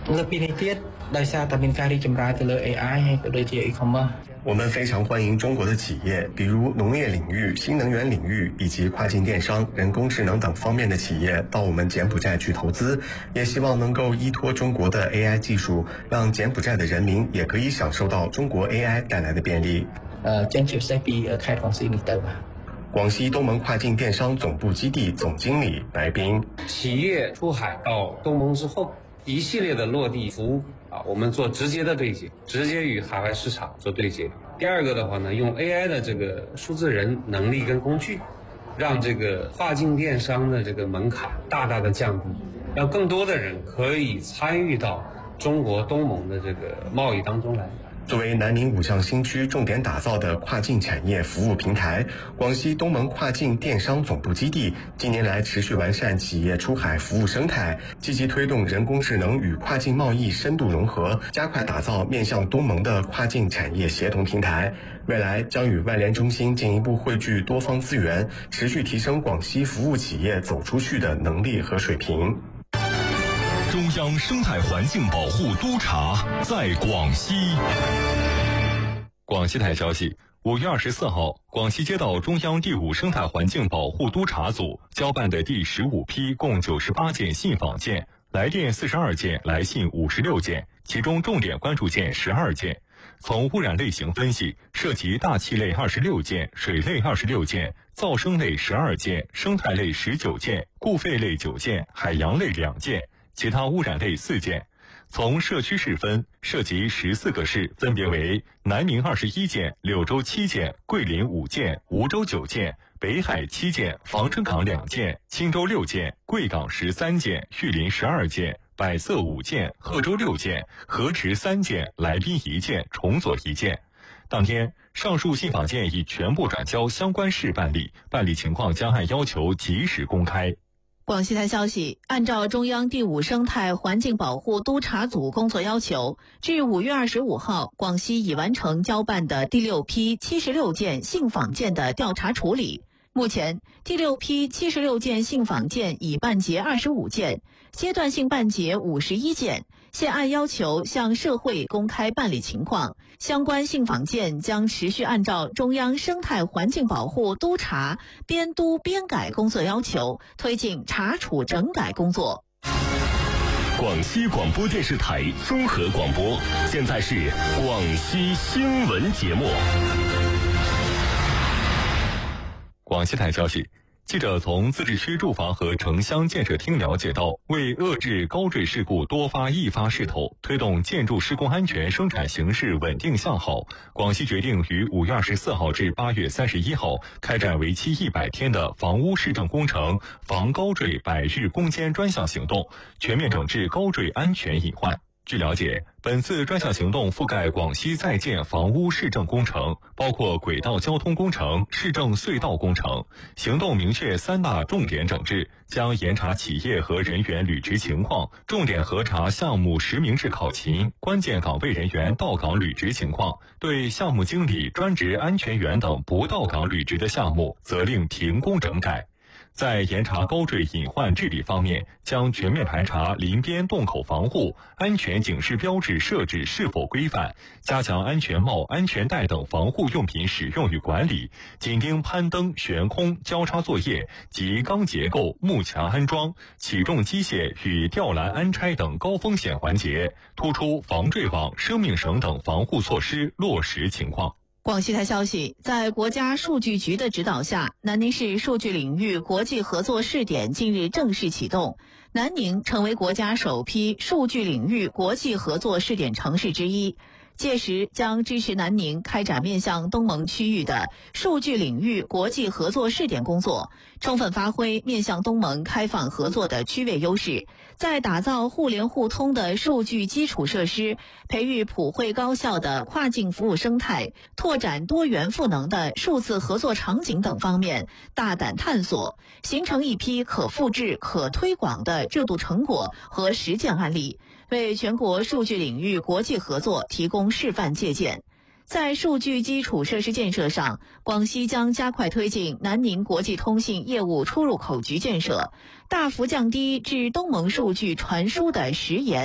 我们非常欢迎中国的企业，比如农业领域、新能源领域以及跨境电商、人工智能等方面的企业到我们柬埔寨去投资，也希望能够依托中国的 AI 技术，让柬埔寨的人民也可以享受到中国 AI 带来的便利。广西东盟跨境电商总部基地总经理白斌： 企业出海到东盟之后，一系列的落地服务我们做直接的对接，直接与海外市场做对接。第二个的话呢，用 AI 的这个数字人能力跟工具，让这个跨境电商的这个门槛大大的降低，让更多的人可以参与到中国东盟的这个贸易当中来。 作为南宁5项新区重点打造的跨境产业服务平台，广西东盟跨境电商总部基地近年来持续完善企业出海服务生态，积极推动人工智能与跨境贸易深度融合，加快打造面向东盟的跨境产业协同平台。未来将与外联中心进一步汇聚多方资源，持续提升广西服务企业走出去的能力和水平。 中央生态环境保护督察在广西。广西台消息，5月24号，广西接到中央第5生态环境保护督察组交办的第15批共98件信访件，来电42件，来信56件，其中重点关注件12件。从污染类型分析，涉及大气类26件、水类26件、噪声类12件、生态类19件、固废类9件、海洋类2件，其他污染类4件。从社区市分，涉及14个市，分别为南宁21件、柳州7件、桂林5件、梧州9件、北海7件、防城港2件、钦州6件、贵港13件、玉林12件、百色5件、贺州6件、河池3件、来宾1件、崇左1件。当天，上述信访件已全部转交相关市办理，办理情况将按要求及时公开。 广西台消息，按照中央第5生态环境保护督察组工作要求，至5月25号，广西已完成交办的第6批76件信访件的调查处理。目前，第6批76件信访件已办结25件，阶段性办结51件，现按要求向社会公开办理情况。相关信访件将持续按照中央生态环境保护督察编督编改工作要求，推进查处整改工作。 广西广播电视台综合广播，现在是广西新闻节目。广西台消息，记者从自治区住房和城乡建设厅了解到，为遏制高坠事故多发易发势头，推动建筑施工安全生产形势稳定向好，广西决定于5月24号至8月31号开展为期100天的房屋市政工程防高坠100日攻坚专项行动，全面整治高坠安全隐患。据了解，本次专项行动覆盖广西在建房屋市政工程，包括轨道交通工程、市政隧道工程。行动明确3大重点整治，将严查企业和人员履职情况，重点核查项目实名制考勤、关键岗位人员到岗履职情况，对项目经理、专职安全员等不到岗履职的项目，责令停工整改。在严查高坠隐患治理方面，将全面排查林边洞口防护、安全警示标志设置是否规范，加强安全帽、安全带等防护用品使用与管理，紧盯攀登、悬空、交叉作业及钢结构、幕墙安装、起重机械与吊篮安拆等高风险环节，突出防坠网、生命绳等防护措施落实情况。 广西台消息，在国家数据局的指导下，南宁市数据领域国际合作试点近日正式启动，南宁成为国家首批数据领域国际合作试点城市之一。届时将支持南宁开展面向东盟区域的数据领域国际合作试点工作，充分发挥面向东盟开放合作的区位优势，在打造互联互通的数据基础设施、培育普惠高效的跨境服务生态、拓展多元赋能的数字合作场景等方面大胆探索，形成一批可复制、可推广的制度成果和实践案例，为全国数据领域国际合作提供示范借鉴。在数据基础设施建设上，广西将加快推进南宁国际通信业务出入口局建设，大幅降低至东盟数据传输的时延。